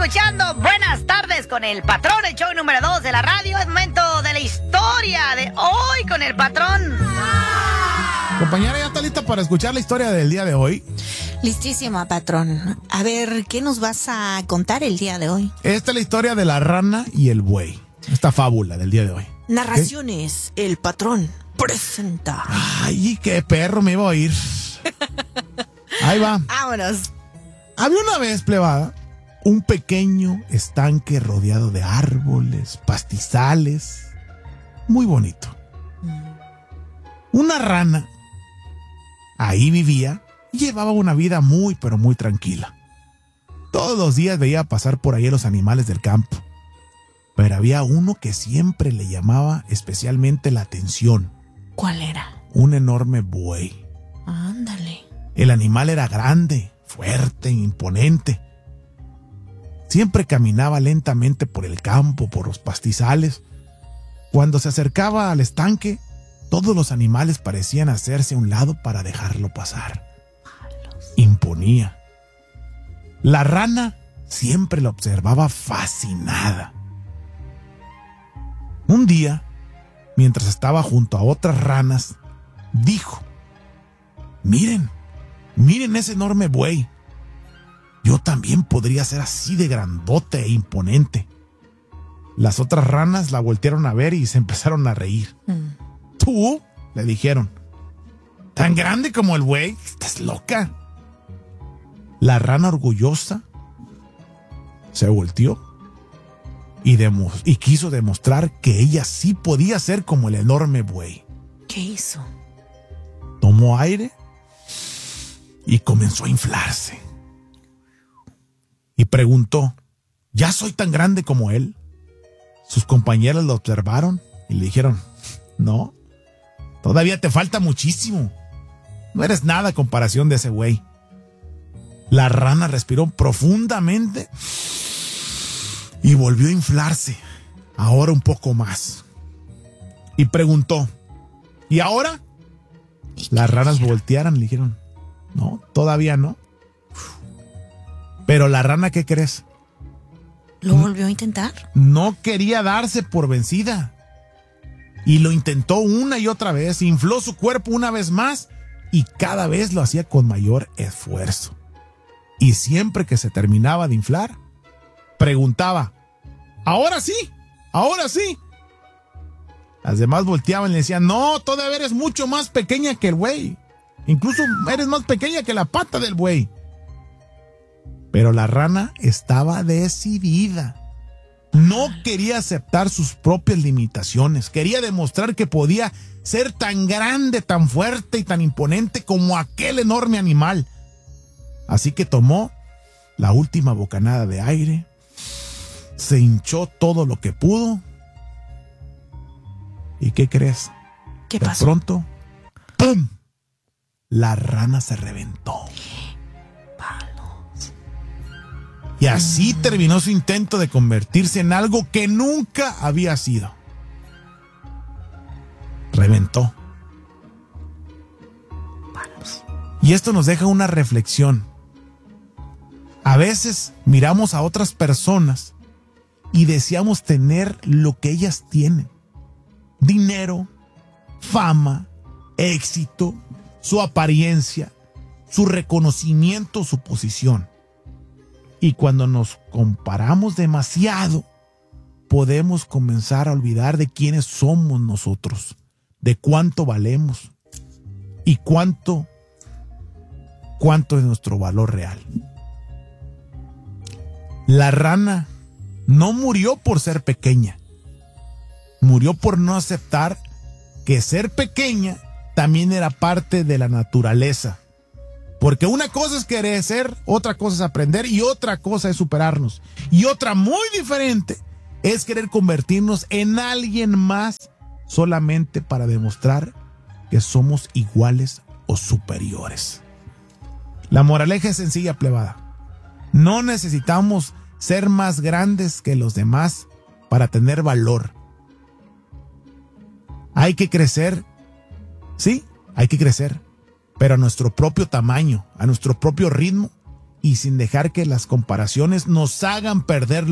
escuchando Buenas Tardes con el Patrón, el show número 2 de la radio. Es momento de la historia de hoy con el Patrón. Compañera, ¿ya está lista para escuchar la historia del día de hoy? Listísima, Patrón. A ver, ¿qué nos vas a contar el día de hoy? Esta es la historia de la rana y el buey. Esta fábula del día de hoy. Narraciones, el Patrón presenta. Ay, qué perro me iba a oír. Ahí va. Vámonos. Había una vez, plebada, un pequeño estanque rodeado de árboles, pastizales, muy bonito. Una rana ahí vivía y llevaba una vida muy, pero muy tranquila. Todos los días veía pasar por ahí a los animales del campo, pero había uno que siempre le llamaba especialmente la atención. ¿Cuál era? Un enorme buey. Ándale. El animal era grande, fuerte, imponente. Siempre caminaba lentamente por el campo, por los pastizales. Cuando se acercaba al estanque, todos los animales parecían hacerse a un lado para dejarlo pasar. Imponía. La rana siempre lo observaba fascinada. Un día, mientras estaba junto a otras ranas, dijo: Miren ese enorme buey. Yo también podría ser así de grandote e imponente. Las otras ranas la voltearon a ver y se empezaron a reír. ¿Tú? Le dijeron. ¿Tan grande como el buey? ¿Estás loca? La rana orgullosa se volteó y quiso demostrar que ella sí podía ser como el enorme buey. ¿Qué hizo? Tomó aire y comenzó a inflarse. Y preguntó: ¿ya soy tan grande como él? Sus compañeras lo observaron y le dijeron: no, todavía te falta muchísimo. No eres nada a comparación de ese güey. La rana respiró profundamente y volvió a inflarse, ahora un poco más. Y preguntó: ¿y ahora? Las ranas voltearon y le dijeron: no, todavía no. Pero la rana, ¿qué crees? ¿Lo volvió a intentar? No quería darse por vencida. Y lo intentó una y otra vez, infló su cuerpo una vez más y cada vez lo hacía con mayor esfuerzo. Y siempre que se terminaba de inflar, preguntaba: ¿ahora sí? ¿Ahora sí? Las demás volteaban y le decían: no, todavía eres mucho más pequeña que el buey. Incluso eres más pequeña que la pata del buey. Pero la rana estaba decidida. No quería aceptar sus propias limitaciones. Quería demostrar que podía ser tan grande, tan fuerte y tan imponente como aquel enorme animal. Así que tomó la última bocanada de aire, se hinchó todo lo que pudo. ¿Y qué crees? ¿Qué pasó? De pronto, ¡pum! La rana se reventó. Y así terminó su intento de convertirse en algo que nunca había sido. Reventó. Y esto nos deja una reflexión. A veces miramos a otras personas y deseamos tener lo que ellas tienen. Dinero, fama, éxito, su apariencia, su reconocimiento, su posición. Y cuando nos comparamos demasiado, podemos comenzar a olvidar de quiénes somos nosotros, de cuánto valemos y cuánto es nuestro valor real. La rana no murió por ser pequeña, murió por no aceptar que ser pequeña también era parte de la naturaleza. Porque una cosa es querer ser, otra cosa es aprender y otra cosa es superarnos. Y otra muy diferente es querer convertirnos en alguien más solamente para demostrar que somos iguales o superiores. La moraleja es sencilla, plebada. No necesitamos ser más grandes que los demás para tener valor. Hay que crecer, sí, hay que crecer, pero a nuestro propio tamaño, a nuestro propio ritmo y sin dejar que las comparaciones nos hagan perder